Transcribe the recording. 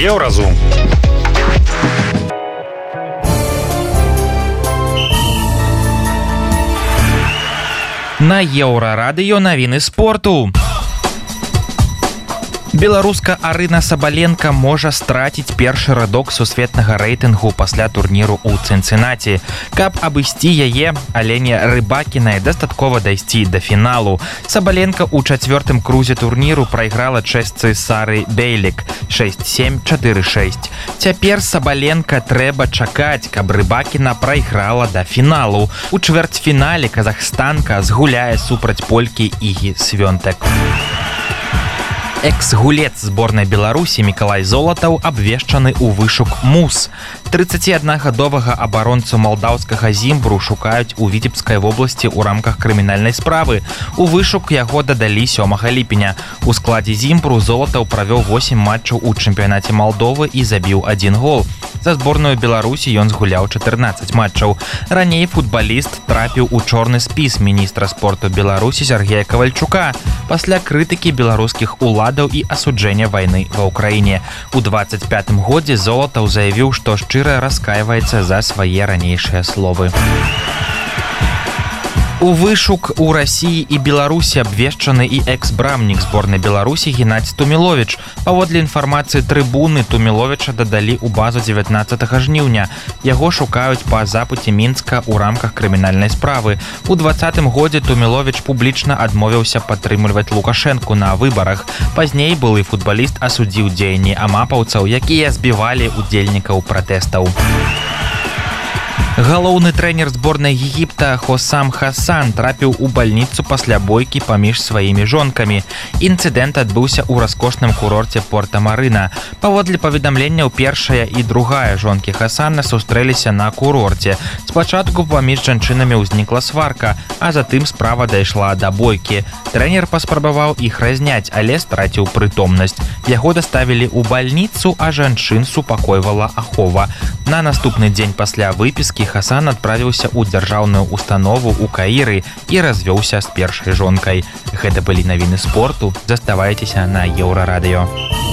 Еўразум. На Еўрарадыё навіны спорту. Беларуска Арына Сабаленка можа страціць першы радок сусветнага рэйтынгу пасля турніру ў Цынцынаці. Каб абысці яе, Алене Рыбакінай дастаткова дайсці да фіналу. Сабаленка ў чацвёртым крузе турніру прайграла чэшцы Сары Бейлік 6-7, 4-6. Цяпер Сабаленка трэба чакаць, каб Рыбакіна прайграла да фіналу. У чвэрцьфінале казахстанка згуляе супраць полькі Ігі Свёнтек. Экс-гулец зборнай Беларусі Мікалай Золатаў абвешчаны ў вышук МУС. 31гадовага абаронцу малдаўскага Зімбру шукаюць у Віцебскай вобласці ў рамках крымінальнай справы. У вышук яго дадалі 7 ліпеня. У складзе Зімбру Золатаў правёў 8 матчаў у чэмпіянаце Малдовы і забіў 1 гол. За зборную Беларусі ён згуляў 14 матчаў. Раней футбаліст трапіў у чорны спіс міністра спорту Беларусі Сергея Кавальчука пасля крытыкі беларускіх уладаў і асуджэння вайны ва ўкраіне. У 25-м годзе Золатаў заявіў, што шчыра раскайваецца за свае ранейшыя словы. У вышук у Расіі і Беларусі абвешчаны і экс-брамнік зборнай Беларусі Геннадзь Туміловіч. Паводле інфармацыі трыбуны, Туміловіча дадалі ў базу 19 жніўня. Яго шукаюць па запыце Мінска ў рамках крымінальнай справы. У 20-м годзе Туміловіч публічна адмовіўся падтрымліваць Лукашэнку на выбарах. Пазней былы футбаліст асудзіў дзеянні амапаўцаў, якія збівалі удзельнікаў пратэстаў. Галоўны трэнер зборнай Егіпта Хосам Хасан трапіў у бальніцу пасля бойкі паміж сваімі жонкамі. Інцыдэнт адбыўся ў раскошным курорце Порта-Марына. Паводле паведамленняў, першая і другая жонкі Хасана сустрэліся на курорце. Спачатку паміж жанчынамі ўзнікла сварка, а затым справа дайшла да бойкі. Трэнер паспрабаваў іх разняць, але страціў прытомнасць. Яго даставілі ў бальніцу, а жанчын супакойвала ахова. На наступны дзень пасля выпіскі Хасан адправіўся ў дзяржаўную установу ў Каіры і развёўся з першай жонкай. Гэта былі навіны спорту. Заставайцеся на Еўрарадыё.